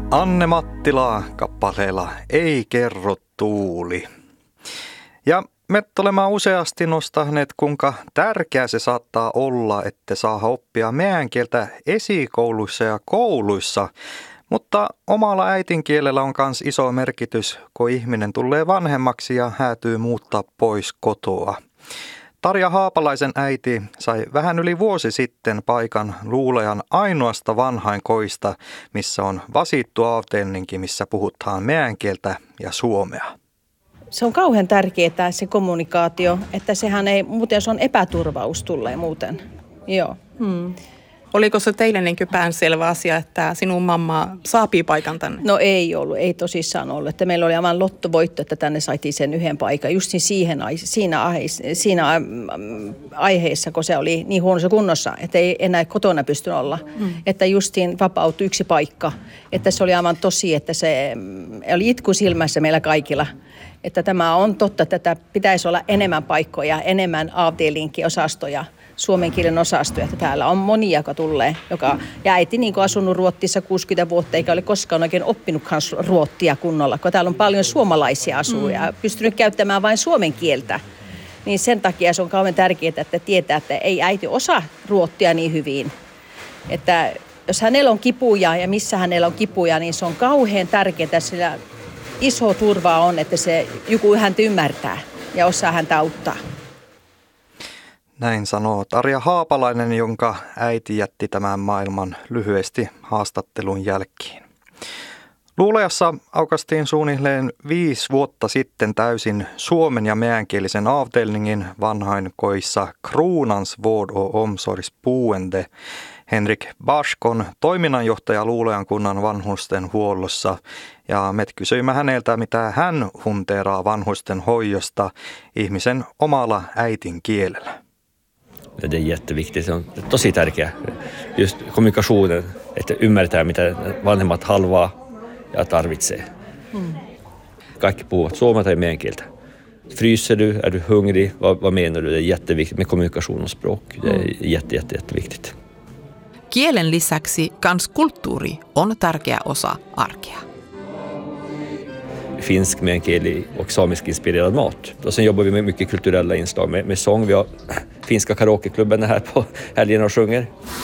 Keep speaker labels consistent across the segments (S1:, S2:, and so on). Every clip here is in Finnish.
S1: Anne Mattila kappaleella Ei kerro tuuli. Ja me olemme useasti nostaneet, kuinka tärkeää se saattaa olla, että saa oppia meidän kieltä esikouluissa ja kouluissa. Mutta omalla äitinkielellä on myös iso merkitys, kun ihminen tulee vanhemmaksi ja häätyy muuttaa pois kotoa. Tarja Haapalaisen äiti sai vähän yli vuosi sitten paikan Luulean ainoasta vanhainkoista, missä on vasittu avdelninki, missä puhutaan meidän kieltä ja suomea.
S2: Se on kauhean tärkeää se kommunikaatio, että sehän ei, muuten se on epäturvaus tulee muuten. Joo.
S3: Oliko se teille niin päänselvä asia, että sinun mamma saapii paikan tänne?
S2: No ei ollut, ei tosissaan ollut. Että meillä oli aivan lottovoitto, että tänne saitiin sen yhden paikan. Just siinä aiheessa, kun se oli niin huonossa kunnossa, että ei enää kotona pystynyt olla. Että justiin vapautui yksi paikka. Että se oli aivan tosi, että se oli itku silmässä meillä kaikilla. Että tämä on totta, että tätä pitäisi olla enemmän paikkoja, enemmän avdelinki-osastoja. Suomen kielen osastoja, että täällä on monia, joka tulee. Ja äiti niin kuin asunut Ruotsissa 60 vuotta, eikä ole koskaan oikein oppinutkaan ruottia kunnolla, kun täällä on paljon suomalaisia asuja ja pystynyt käyttämään vain suomen kieltä. Niin sen takia se on kauhean tärkeää, että tietää, että ei äiti osaa ruottia niin hyvin. Että jos hänellä on kipuja ja missä hänellä on kipuja, niin se on kauhean tärkeää, sillä iso turva on, että se joku häntä ymmärtää ja osaa häntä auttaa.
S1: Näin sanoo Tarja Haapalainen, jonka äiti jätti tämän maailman lyhyesti haastattelun jälkeen. Luuleassa aukastiin suunnilleen 5 vuotta sitten täysin suomen ja meänkielisen avdelningin vanhainkoissa Kronans vård och omsorgsboende. Henrik Barskon toiminnanjohtaja Luulean kunnan vanhustenhuollossa, ja me kysyimme häneltä, mitä hän hunteeraa vanhusten hoidosta ihmisen omalla äitinkielellä.
S4: Det är jätteviktigt. Se on tosi tärkeä. Just kommunikationen, että ymmärtää mitä vanhemmat haluaa ja tarvitsee. Kaikki puhuvat suomea tai meidän kieltä. Fryser du? Är du hungrig? Vad menar du? Det är jätteviktigt med kommunikation och språk. Det är jätteviktigt.
S3: Kielen lisäksi kans kulttuuri on tärkeä osa arkea.
S4: Finsk meänkieli och samisk inspirerad mat. Och sen jobbar vi med mycket kulturella inslag med sång. Vi har finska karaokeklubben här på helgen och sjunger.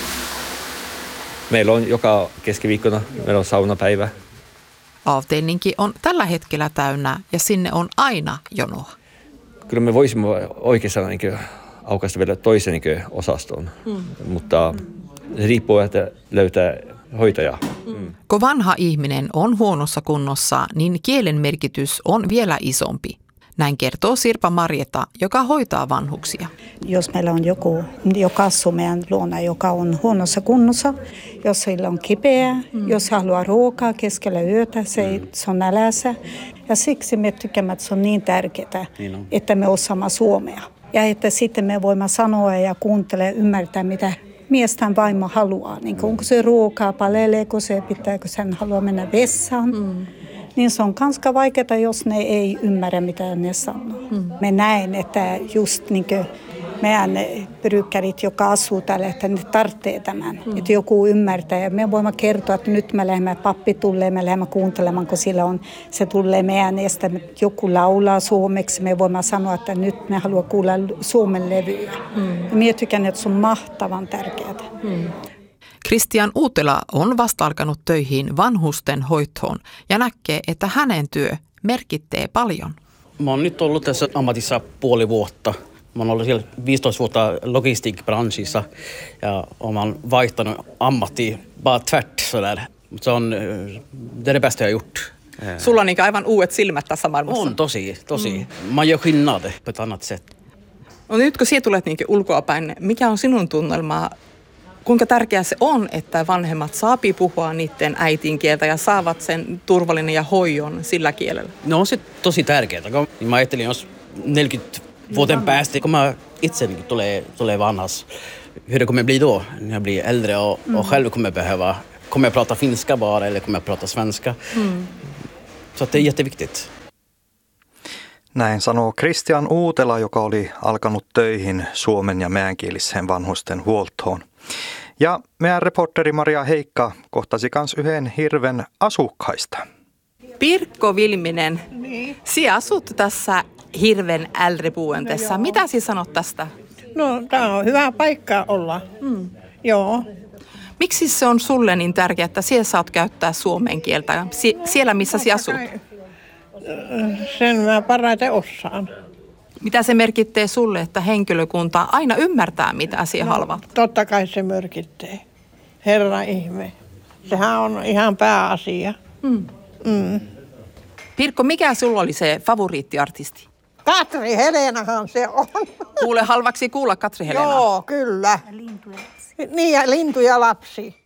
S4: Meillä on joka keskiviikkona, meillä on saunapäivä.
S3: Avdelninki on tällä hetkellä täynnä ja sinne on aina jonoa.
S4: Kyllä me voisimme oikeastaan aukaista vielä toisen osaston, mutta se riippuu, että löytää hoitajaa.
S3: Kun vanha ihminen on huonossa kunnossa, niin kielen merkitys on vielä isompi. Näin kertoo Sirpa Marjeta, joka hoitaa vanhuksia.
S5: Jos meillä on joku, joka asuu meidän luona, joka on huonossa kunnossa, jos sillä on kipeä, jos haluaa ruokaa keskellä yötä, se on nälässä. Ja siksi me tykkäämme, että se on niin tärkeää, että me osaamme suomea. Ja että sitten me voimme sanoa ja kuuntele ja ymmärtää, mitä miestään vaimo haluaa. Niin onko se ruokaa, paleleeko se, pitääkö sen haluaa mennä vessaan. Niin se on kanska vaikeaa, jos ne ei ymmärrä, mitä ne sanoo. Me näen, että just niin kuin meidän brukkarit, joka asuu täällä, että ne tarvitsee tämän. Että joku ymmärtää. Ja me voimme kertoa, että nyt me lähdemme, pappi tulee, me lähdemme kuuntelemaan, kun se tulee meidän estä. Joku laulaa suomeksi, me voimme sanoa, että nyt me haluamme kuulla suomen levyjä. Ja minä tykkään, että se on mahtavan tärkeää.
S3: Kristian Uutela on vasta alkanut töihin vanhusten hoitoon ja näkee, että hänen työ merkittee paljon.
S6: Mä oon nyt ollut tässä ammatissa puoli vuotta. Mä oon ollut siellä 15 vuotta logistiikbranschissa ja oon vaihtanut ammattia bara tvärt sådär. Se on det bästa jag gjort.
S3: Sulla on aivan uudet silmät tässä maailmassa.
S6: On tosi. Man gör skillnad på ett annat sätt.
S3: No nyt kun sinä tulet ulkoapäin, mikä on sinun tunnelma? Kuinka tärkeää se on, että vanhemmat saapii puhua niiden äitinkieltä ja saavat sen turvallinen ja hoidon sillä kielellä?
S6: No on se tosi tärkeää. Mä ajattelin, jos 40 vuoden päästä, kun mä itse tulee vanhas, hur det kommer bli då när jag blir äldre och själv kommer jag prata finska bara eller kommer jag prata svenska? Så att det är jätteviktigt.
S1: Näin sanoo Kristian Uutela, joka oli alkanut töihin suomen ja meänkielisen vanhusten huoltoon. Ja meidän reporteri Maria Heikka kohtasi kans yhden hirven asukkaista.
S3: Pirkko Vilminen, sinä asut tässä hirven äldreboendessa.
S7: No,
S3: mitä sinä sanot tästä?
S7: No, tämä on hyvä paikka olla. Joo.
S3: Miksi se on sulle niin tärkeää, että sinä saat käyttää suomen kieltä siellä, missä sinä asut?
S7: Sen mä parhaiten osaan.
S3: Mitä se merkittää sulle, että henkilökunta aina ymmärtää, mitä sinä halvat?
S7: Totta kai se merkittää. Herra ihme. Sehän on ihan pääasia.
S3: Pirkko, mikä sulla oli se favoriittiartisti?
S7: Katri Helenahan se on.
S3: Kuule halvaksi kuulla Katri Helena.
S7: Joo, kyllä. Ja lintuja lapsi. Niin, ja lintuja lapsi.